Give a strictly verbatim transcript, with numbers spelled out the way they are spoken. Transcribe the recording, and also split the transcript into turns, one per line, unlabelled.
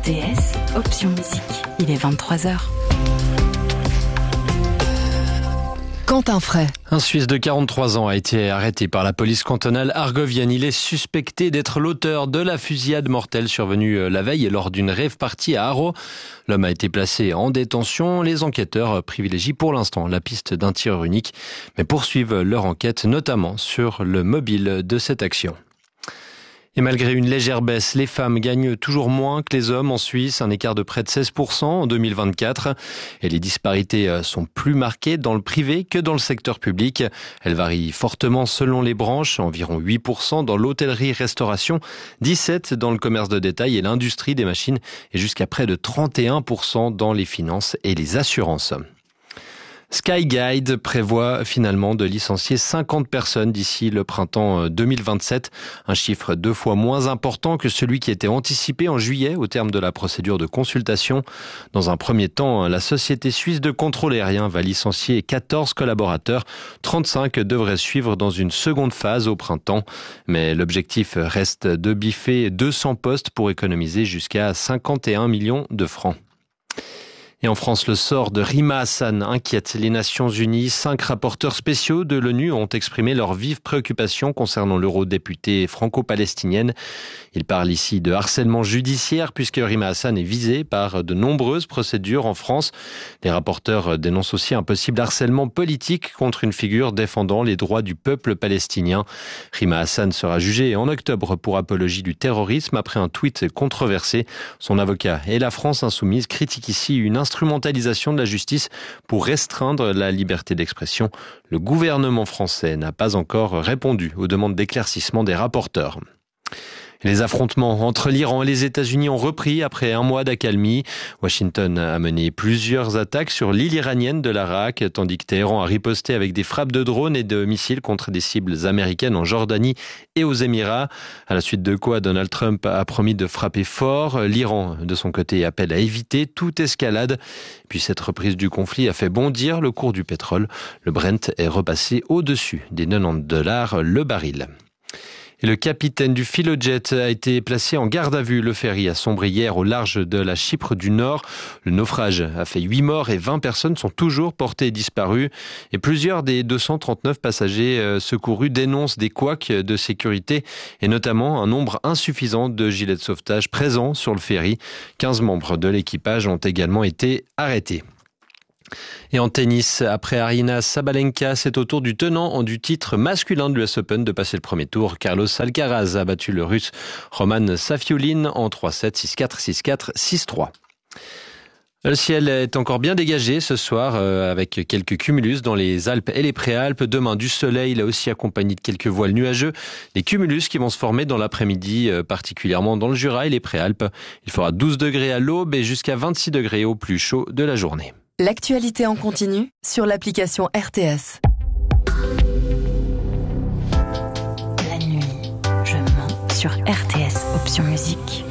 T S, option musique. Il est vingt-trois heures.
Quentin Fray.
Un Suisse de quarante-trois ans a été arrêté par la police cantonale argovienne. Il est suspecté d'être l'auteur de la fusillade mortelle survenue la veille lors d'une rave party à Haro. L'homme a été placé en détention. Les enquêteurs privilégient pour l'instant la piste d'un tireur unique, mais poursuivent leur enquête notamment sur le mobile de cette action. Et malgré une légère baisse, les femmes gagnent toujours moins que les hommes en Suisse, un écart de près de seize pour cent en deux mille vingt-quatre. Et les disparités sont plus marquées dans le privé que dans le secteur public. Elles varient fortement selon les branches, environ huit pour cent dans l'hôtellerie-restauration, dix-sept pour cent dans le commerce de détail et l'industrie des machines, et jusqu'à près de trente et un pour cent dans les finances et les assurances. Skyguide prévoit finalement de licencier cinquante personnes d'ici le printemps deux mille vingt-sept, un chiffre deux fois moins important que celui qui était anticipé en juillet au terme de la procédure de consultation. Dans un premier temps, la société suisse de contrôle aérien va licencier quatorze collaborateurs, trente-cinq devraient suivre dans une seconde phase au printemps, mais l'objectif reste de biffer deux cents postes pour économiser jusqu'à cinquante et un millions de francs. Et en France, le sort de Rima Hassan inquiète les Nations Unies. Cinq rapporteurs spéciaux de l'ONU ont exprimé leurs vives préoccupations concernant l'eurodéputée franco-palestinienne. Ils parlent ici de harcèlement judiciaire puisque Rima Hassan est visée par de nombreuses procédures en France. Les rapporteurs dénoncent aussi un possible harcèlement politique contre une figure défendant les droits du peuple palestinien. Rima Hassan sera jugée en octobre pour apologie du terrorisme après un tweet controversé. Son avocat et la France insoumise critiquent ici une instrumentalisation de la justice pour restreindre la liberté d'expression. Le gouvernement français n'a pas encore répondu aux demandes d'éclaircissement des rapporteurs. Les affrontements entre l'Iran et les États-Unis ont repris après un mois d'accalmie. Washington a mené plusieurs attaques sur l'île iranienne de l'Arak, tandis que Téhéran a riposté avec des frappes de drones et de missiles contre des cibles américaines en Jordanie et aux Émirats. À la suite de quoi Donald Trump a promis de frapper fort. L'Iran, de son côté, appelle à éviter toute escalade. Puis cette reprise du conflit a fait bondir le cours du pétrole. Le Brent est repassé au-dessus des quatre-vingt-dix dollars le baril. Et le capitaine du Philojet a été placé en garde à vue. Le ferry a sombré hier au large de la Chypre du Nord. Le naufrage a fait huit morts et vingt personnes sont toujours portées disparues. Et plusieurs des deux cent trente-neuf passagers secourus dénoncent des couacs de sécurité et notamment un nombre insuffisant de gilets de sauvetage présents sur le ferry. quinze membres de l'équipage ont également été arrêtés. Et en tennis, après Aryna Sabalenka, c'est au tour du tenant du titre masculin de l'U S Open de passer le premier tour. Carlos Alcaraz a battu le Russe Roman Safiullin en trois sept, six quatre, six quatre, six trois. Le ciel est encore bien dégagé ce soir euh, avec quelques cumulus dans les Alpes et les Préalpes. Demain, du soleil, là aussi accompagné de quelques voiles nuageux. Des cumulus qui vont se former dans l'après-midi, euh, particulièrement dans le Jura et les Préalpes. Il fera douze degrés à l'aube et jusqu'à vingt-six degrés au plus chaud de la journée.
L'actualité en continu sur l'application R T S.
La nuit, je mens sur R T S, option musique.